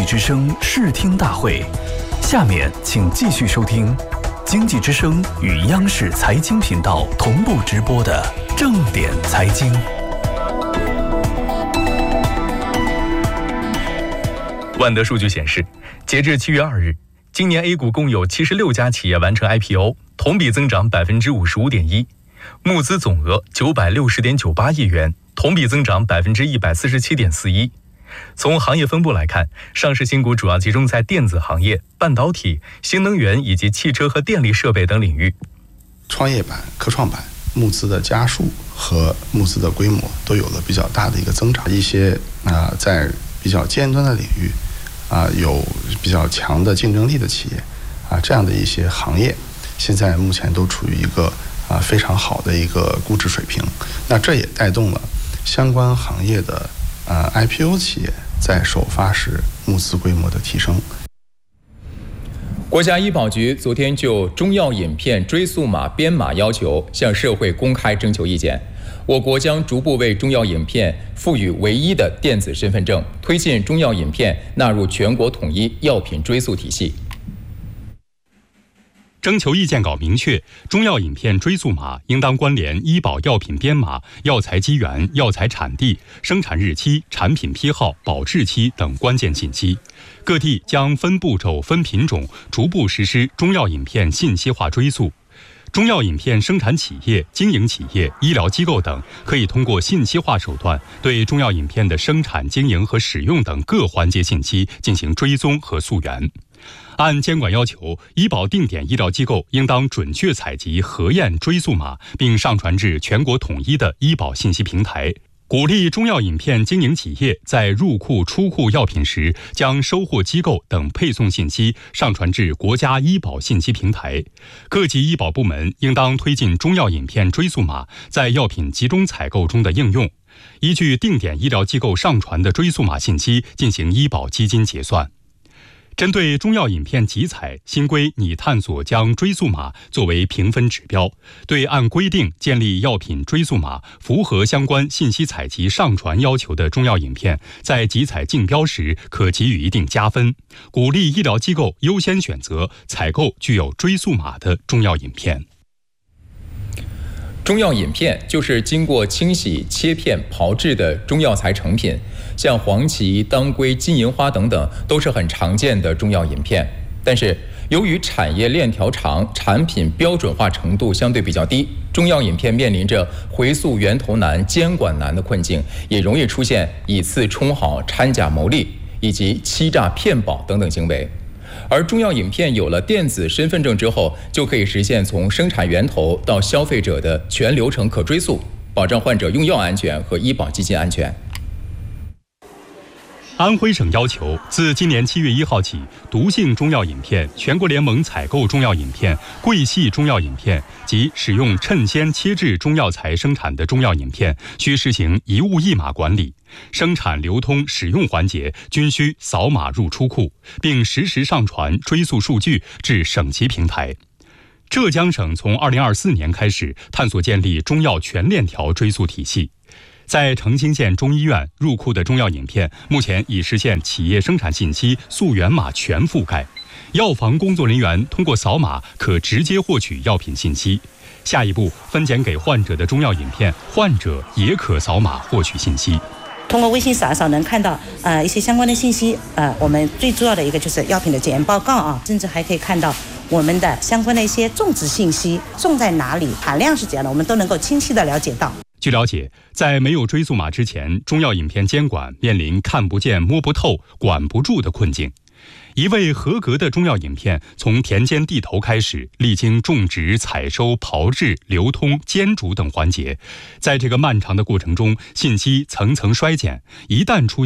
济之声视听大会，下面请继续收听经济之声与央视财经频道同步直播的正点财经。 万德数据显示，截至7月2日，今年 A 股共有76家企业完成 IPO， 同比增长 55.1%， 募资总额 960.98 亿元，同比增长 147.41%。从行业分布来看，上市新股主要集中在电子行业、半导体、新能源以及汽车和电力设备等领域。 创业板、科创板募资的家数和募资的规模都有了比较大的一个增长。一些在比较尖端的领域有比较强的竞争力的企业这样的一些行业，现在目前都处于一个非常好的一个估值水平。那这也带动了相关行业的IPO 企业在首发时募资规模的提升。 国家医保局昨天就中药饮片追溯码编码要求向社会公开征求意见。我国将逐步为中药饮片赋予唯一的电子身份证，推进中药饮片纳入全国统一药品追溯体系。 征求意见稿明确，中药饮片追溯码应当关联医保药品编码、药材基源、药材产地、生产日期、产品批号、保质期等关键信息。各地将分步骤、分品种逐步实施中药饮片信息化追溯。中药饮片生产企业、经营企业、医疗机构等可以通过信息化手段对中药饮片的生产、经营和使用等各环节信息进行追踪和溯源。按监管要求，医保定点医疗机构应当准确采集、核验追溯码，并上传至全国统一的医保信息平台。鼓励中药饮片经营企业在入库、出库药品时，将收货机构等配送信息上传至国家医保信息平台。各级医保部门应当推进中药饮片追溯码在药品集中采购中的应用，依据定点医疗机构上传的追溯码信息进行医保基金结算。针对中药饮片集采，新规拟探索将追溯码作为评分指标，对按规定建立药品追溯码、符合相关信息采集上传要求的中药饮片，在集采竞标时可给予一定加分，鼓励医疗机构优先选择采购具有追溯码的中药饮片。 中药饮片就是经过清洗、切片、炮制的中药材成品，像黄芪、当归、金银花等等都是很常见的中药饮片。但是由于产业链条长，产品标准化程度相对比较低，中药饮片面临着回溯源头难、监管难的困境，也容易出现以次充好、掺假牟利以及欺诈骗保等等行为。而中药饮片有了电子身份证之后，就可以实现从生产源头到消费者的全流程可追溯，保障患者用药安全和医保基金安全。 安徽省要求，自今年7月1号起，毒性中药饮片、全国联盟采购中药饮片、桂系中药饮片及使用趁鲜切制中药材生产的中药饮片，需实行一物一码管理，生产、流通、使用环节均需扫码入出库，并实时上传追溯数据至省级平台。浙江省从2024年开始探索建立中药全链条追溯体系。在澄清县中医院入库的中药饮片，目前已实现企业生产信息溯源码全覆盖，药房工作人员通过扫码可直接获取药品信息。下一步，分拣给患者的中药饮片，患者也可扫码获取信息。 通过微信扫一扫能看到一些相关的信息，我们最重要的一个就是药品的检验报告甚至还可以看到我们的相关的一些种植信息，种在哪里，含量是怎样的，我们都能够清晰的了解到。 据了解，在没有追溯码之前，中药饮片监管面临看不见、摸不透、管不住的困境。一味合格的中药饮片，从田间地头开始，历经种植、采收、炮制、流通、煎煮等环节，在这个漫长的过程中，信息层层衰减，一旦出